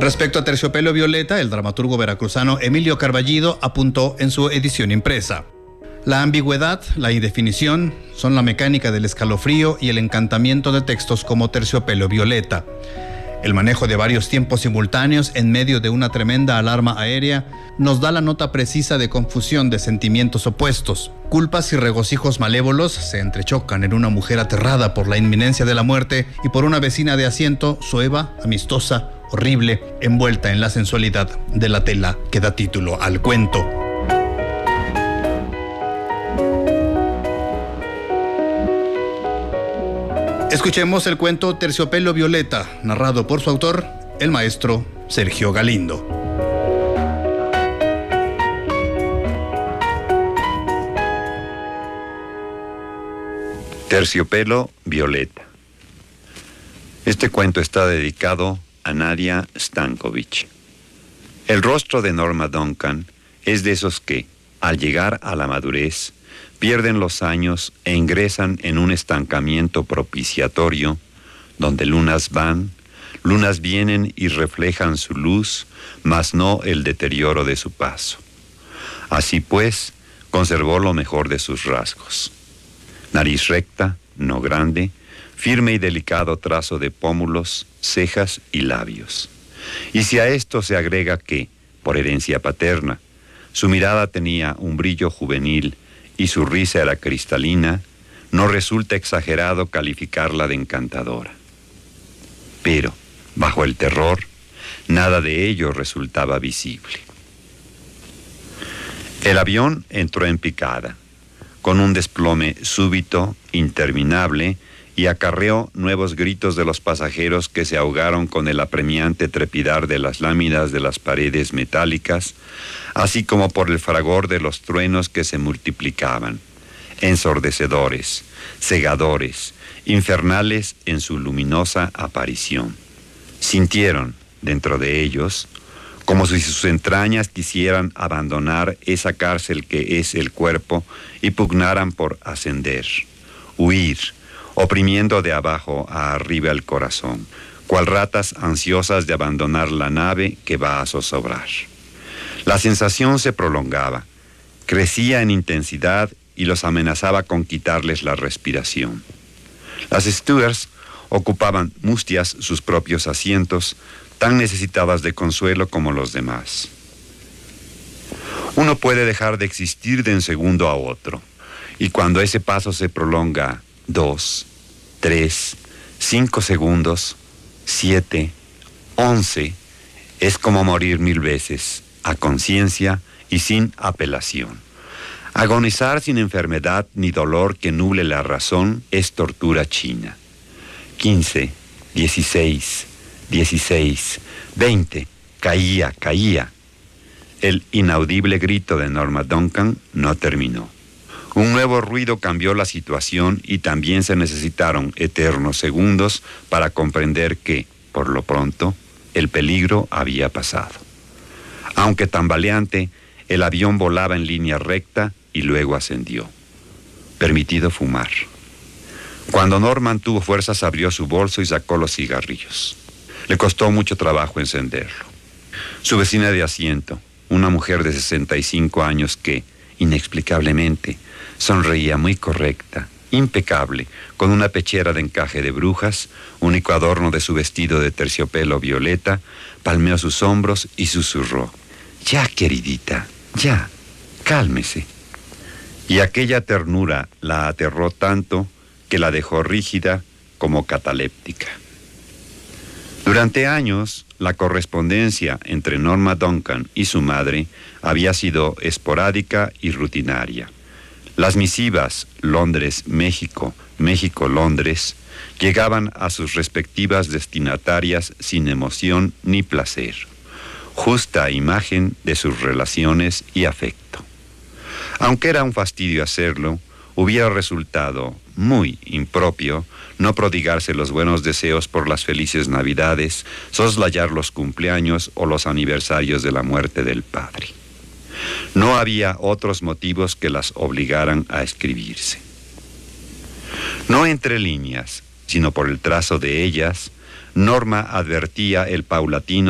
Respecto a Terciopelo Violeta, el dramaturgo veracruzano Emilio Carballido apuntó en su edición impresa: la ambigüedad, la indefinición, son la mecánica del escalofrío y el encantamiento de textos como Terciopelo Violeta. El manejo de varios tiempos simultáneos en medio de una tremenda alarma aérea nos da la nota precisa de confusión de sentimientos opuestos. Culpas y regocijos malévolos se entrechocan en una mujer aterrada por la inminencia de la muerte y por una vecina de asiento, soeva, amistosa, horrible, envuelta en la sensualidad de la tela que da título al cuento. Escuchemos el cuento Terciopelo Violeta, narrado por su autor, el maestro Sergio Galindo. Terciopelo Violeta. Este cuento está dedicado a Nadia Stankovic. El rostro de Norma Duncan es de esos que, al llegar a la madurez, pierden los años e ingresan en un estancamiento propiciatorio, donde lunas van, lunas vienen y reflejan su luz, mas no el deterioro de su paso. Así pues, conservó lo mejor de sus rasgos: nariz recta, no grande, firme y delicado trazo de pómulos, cejas y labios. Y si a esto se agrega que, por herencia paterna, su mirada tenía un brillo juvenil y su risa era cristalina, no resulta exagerado calificarla de encantadora. Pero, bajo el terror, nada de ello resultaba visible. El avión entró en picada, con un desplome súbito, interminable, y acarreó nuevos gritos de los pasajeros que se ahogaron con el apremiante trepidar de las láminas de las paredes metálicas, así como por el fragor de los truenos que se multiplicaban, ensordecedores, cegadores, infernales en su luminosa aparición. Sintieron, dentro de ellos, como si sus entrañas quisieran abandonar esa cárcel que es el cuerpo y pugnaran por ascender, huir, oprimiendo de abajo a arriba el corazón, cual ratas ansiosas de abandonar la nave que va a zozobrar. La sensación se prolongaba, crecía en intensidad y los amenazaba con quitarles la respiración. Las stewards ocupaban mustias sus propios asientos, tan necesitadas de consuelo como los demás. Uno puede dejar de existir de un segundo a otro, y cuando ese paso se prolonga 2, 3, 5 segundos, 7, 11, es como morir 1000 veces, a conciencia y sin apelación. Agonizar sin enfermedad ni dolor que nuble la razón es tortura china. 15, 16, 16, 20, caía. El inaudible grito de Norma Duncan no terminó. Un nuevo ruido cambió la situación y también se necesitaron eternos segundos para comprender que, por lo pronto, el peligro había pasado. Aunque tambaleante, el avión volaba en línea recta y luego ascendió. Permitido fumar. Cuando Norman tuvo fuerzas, abrió su bolso y sacó los cigarrillos. Le costó mucho trabajo encenderlo. Su vecina de asiento, una mujer de 65 años que, inexplicablemente, sonreía muy correcta, impecable, con una pechera de encaje de brujas, único adorno de su vestido de terciopelo violeta, palmeó sus hombros y susurró: «Ya, queridita, ya, cálmese». Y aquella ternura la aterró tanto que la dejó rígida como cataléptica. Durante años, la correspondencia entre Norma Duncan y su madre había sido esporádica y rutinaria. Las misivas Londres-México, México-Londres llegaban a sus respectivas destinatarias sin emoción ni placer, justa imagen de sus relaciones y afecto. Aunque era un fastidio hacerlo, hubiera resultado muy impropio no prodigarse los buenos deseos por las felices Navidades, soslayar los cumpleaños o los aniversarios de la muerte del padre. No había otros motivos que las obligaran a escribirse. No entre líneas, sino por el trazo de ellas, Norma advertía el paulatino